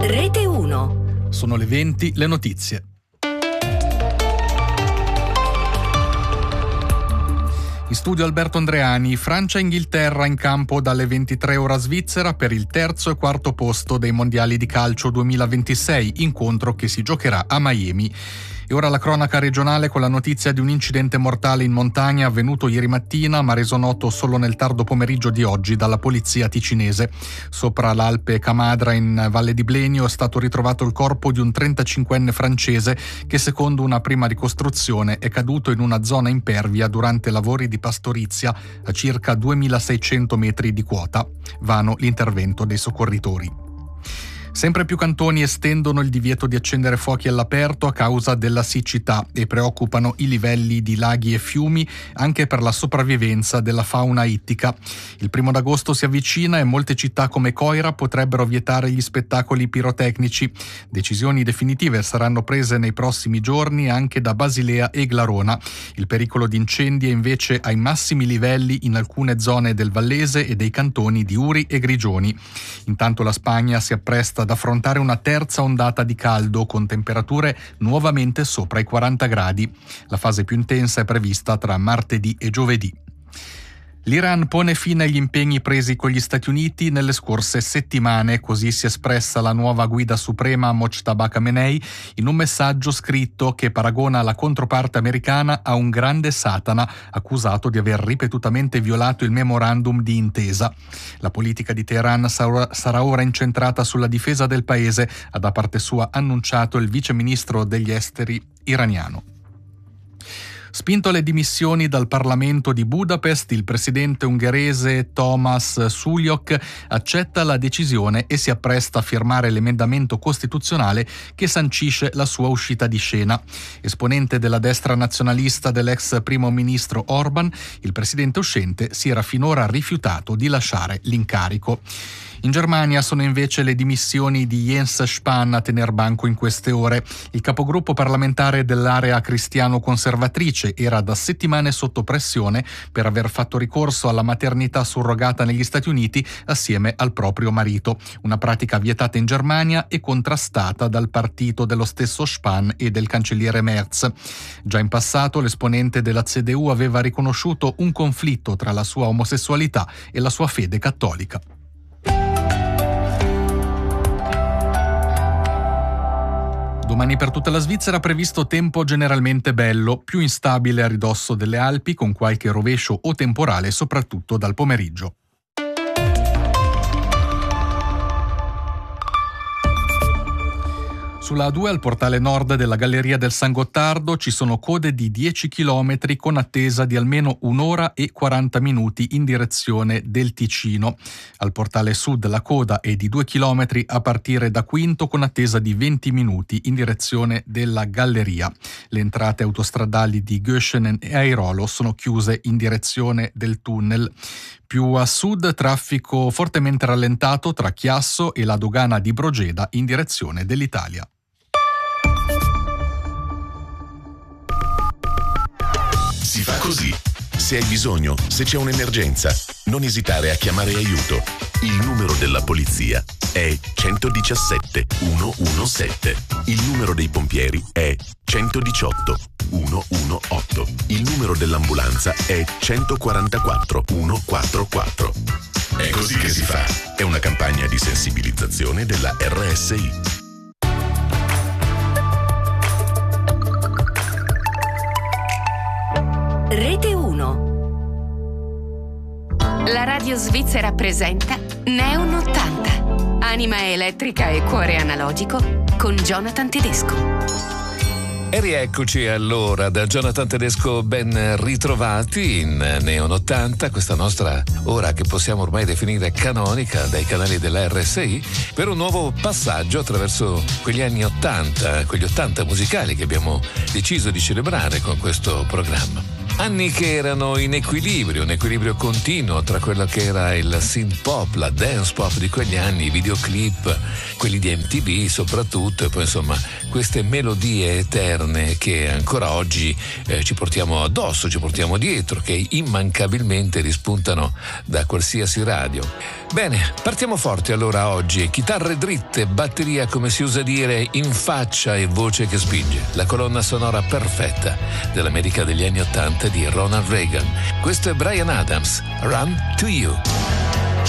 Rete 1. Sono le 20, le notizie. In studio Alberto Andreani. Francia e Inghilterra in campo dalle 23 ora svizzera per il terzo e quarto posto dei mondiali di calcio 2026, incontro che si giocherà a Miami. E ora la cronaca regionale con la notizia di un incidente mortale in montagna avvenuto ieri mattina, ma reso noto solo nel tardo pomeriggio di oggi dalla polizia ticinese. Sopra l'Alpe Camadra in Valle di Blenio è stato ritrovato il corpo di un 35enne francese che, secondo una prima ricostruzione, è caduto in una zona impervia durante lavori di pastorizia a circa 2600 metri di quota. Vano l'intervento dei soccorritori. Sempre più cantoni estendono il divieto di accendere fuochi all'aperto a causa della siccità e preoccupano i livelli di laghi e fiumi anche per la sopravvivenza della fauna ittica. Il 1 agosto si avvicina e molte città come Coira potrebbero vietare gli spettacoli pirotecnici. Decisioni definitive saranno prese nei prossimi giorni anche da Basilea e Glarona. Il pericolo di incendi è invece ai massimi livelli in alcune zone del Vallese e dei cantoni di Uri e Grigioni. Intanto la Spagna si appresta ad affrontare una terza ondata di caldo con temperature nuovamente sopra i 40 gradi. La fase più intensa è prevista tra martedì e giovedì. L'Iran pone fine agli impegni presi con gli Stati Uniti nelle scorse settimane, così si è espressa la nuova guida suprema Mojtaba Khamenei in un messaggio scritto che paragona la controparte americana a un grande Satana accusato di aver ripetutamente violato il memorandum di intesa. La politica di Teheran sarà ora incentrata sulla difesa del paese, ha da parte sua annunciato il vice ministro degli esteri iraniano. Spinto alle dimissioni dal Parlamento di Budapest, il presidente ungherese Thomas Sulyok accetta la decisione e si appresta a firmare l'emendamento costituzionale che sancisce la sua uscita di scena. Esponente della destra nazionalista dell'ex primo ministro Orban, il presidente uscente si era finora rifiutato di lasciare l'incarico. In Germania sono invece le dimissioni di Jens Spahn a tener banco in queste ore. Il capogruppo parlamentare dell'area cristiano-conservatrice era da settimane sotto pressione per aver fatto ricorso alla maternità surrogata negli Stati Uniti assieme al proprio marito, una pratica vietata in Germania e contrastata dal partito dello stesso Spahn e del cancelliere Merz. Già in passato l'esponente della CDU aveva riconosciuto un conflitto tra la sua omosessualità e la sua fede cattolica. Domani per tutta la Svizzera previsto tempo generalmente bello, più instabile a ridosso delle Alpi con qualche rovescio o temporale soprattutto dal pomeriggio. Sulla A2 al portale nord della Galleria del San Gottardo ci sono code di 10 km con attesa di almeno 1 ora e 40 minuti in direzione del Ticino. Al portale sud la coda è di 2 km a partire da Quinto con attesa di 20 minuti in direzione della Galleria. Le entrate autostradali di Göschenen e Airolo sono chiuse in direzione del tunnel. Più a sud traffico fortemente rallentato tra Chiasso e la dogana di Brogeda in direzione dell'Italia. Si fa così. Se hai bisogno, se c'è un'emergenza, non esitare a chiamare aiuto. Il numero della polizia è 117 117. Il numero dei pompieri è 118 118. Il numero dell'ambulanza è 144 144. È così che si fa. È una campagna di sensibilizzazione della RSI. Rete 1. La radio svizzera presenta Neon 80. Anima elettrica e cuore analogico con Jonathan Tedesco. E rieccoci allora da Jonathan Tedesco, ben ritrovati in Neon 80, questa nostra ora che possiamo ormai definire canonica dai canali della RSI, per un nuovo passaggio attraverso quegli anni 80, quegli 80 musicali che abbiamo deciso di celebrare con questo programma. Anni che erano in equilibrio, un equilibrio continuo tra quello che era il synth pop, la dance pop di quegli anni, i videoclip, quelli di MTV soprattutto, e poi insomma queste melodie eterne che ancora oggi ci portiamo addosso, ci portiamo dietro, che immancabilmente rispuntano da qualsiasi radio. Bene, partiamo forti allora oggi, chitarre dritte, batteria come si usa dire in faccia e voce che spinge, la colonna sonora perfetta dell'America degli anni '80 di Ronald Reagan. Questo è Bryan Adams, Run to You.